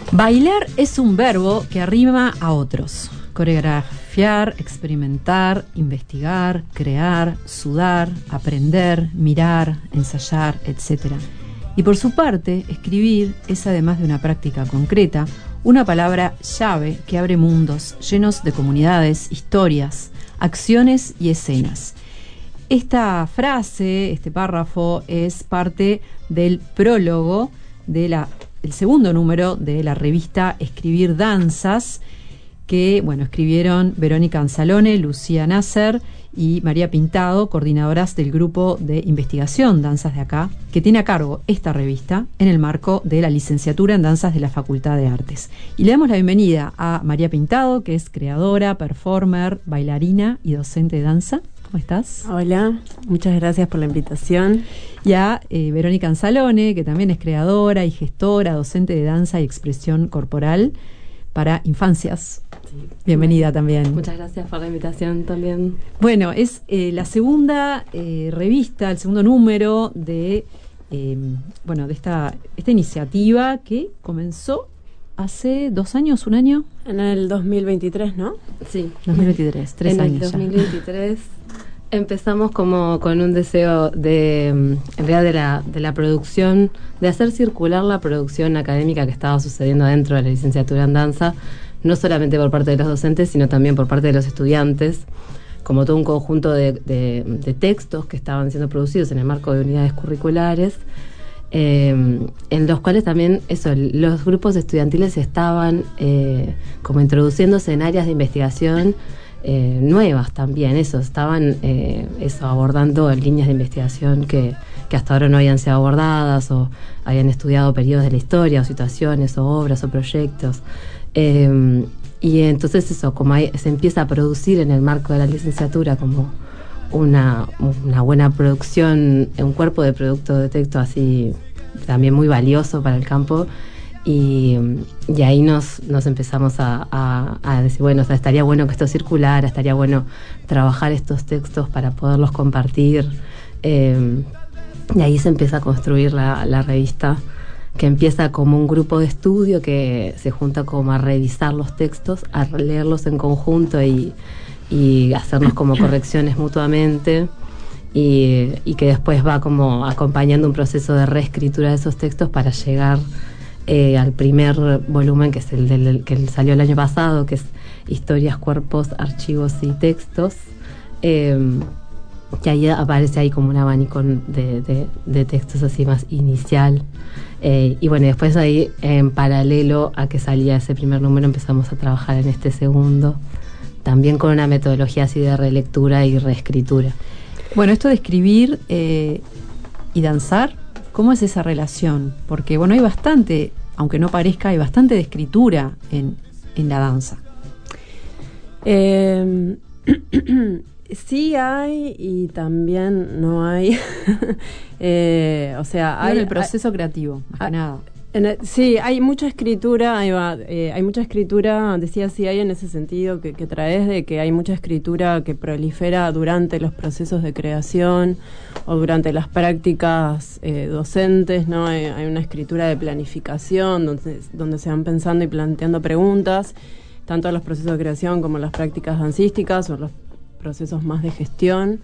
Bailar es un verbo que arrima a otros. Coreografiar, experimentar, investigar, crear, sudar, aprender, mirar, ensayar, etc. Y por su parte, escribir es, además de una práctica concreta, una palabra llave que abre mundos llenos de comunidades, historias, acciones y escenas. Esta frase, este párrafo, es parte del prólogo del segundo número de la revista Escribir Danzas, que escribieron Verónica Anzalone, Lucía Nasser y María Pintado, coordinadoras del grupo de investigación Danzas de Acá, que tiene a cargo esta revista en el marco de la licenciatura en Danzas de la Facultad de Artes. Y le damos la bienvenida a María Pintado, que es creadora, performer, bailarina y docente de danza. ¿Cómo estás? Hola, muchas gracias por la invitación. Y a Verónica Anzalone, que también es creadora y gestora, docente de danza y expresión corporal para infancias. Sí. Bienvenida también. Muchas gracias por la invitación también. Bueno, es la segunda revista, el segundo número de esta iniciativa que comenzó hace 2 años, 1 año. En el 2023, ¿no? Sí. 2023, 3 años. En el 2023 empezamos como con un deseo en realidad de la producción, de hacer circular la producción académica que estaba sucediendo dentro de la licenciatura en danza, no solamente por parte de los docentes, sino también por parte de los estudiantes, como todo un conjunto de textos que estaban siendo producidos en el marco de unidades curriculares, en los cuales también los grupos estudiantiles estaban como introduciéndose en áreas de investigación nuevas también, estaban abordando líneas de investigación que hasta ahora no habían sido abordadas, o habían estudiado periodos de la historia, o situaciones, o obras, o proyectos. Y entonces como se empieza a producir en el marco de la licenciatura como una buena producción, un cuerpo de producto de texto así también muy valioso para el campo. Y ahí nos empezamos a decir, estaría bueno que esto circulara, estaría bueno trabajar estos textos para poderlos compartir. Y ahí se empieza a construir la revista, que empieza como un grupo de estudio que se junta como a revisar los textos, a leerlos en conjunto y hacernos como correcciones mutuamente. Y que después va como acompañando un proceso de reescritura de esos textos para llegar al primer volumen, que es el que salió el año pasado, que es Historias, Cuerpos, Archivos y Textos, que ahí aparece ahí como un abanico de textos así más inicial. Después ahí, en paralelo a que salía ese primer número, empezamos a trabajar en este segundo, también con una metodología así de relectura y reescritura. Bueno, esto de escribir y danzar, ¿cómo es esa relación? Porque hay bastante, aunque no parezca, hay bastante de escritura en la danza. Sí hay y también no hay. Hay el proceso creativo, más que nada. Sí, hay mucha escritura, hay mucha escritura, decía, sí hay en ese sentido que traes, de que hay mucha escritura que prolifera durante los procesos de creación o durante las prácticas docentes, ¿no? Hay una escritura de planificación donde se van pensando y planteando preguntas, tanto en los procesos de creación como en las prácticas dancísticas o en los procesos más de gestión.